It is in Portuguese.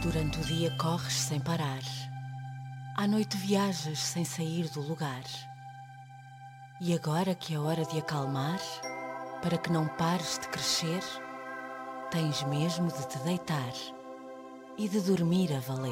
Durante o dia corres sem parar. À noite viajas sem sair do lugar. E agora que é hora de acalmar, para que não pares de crescer, tens mesmo de te deitar e de dormir a valer.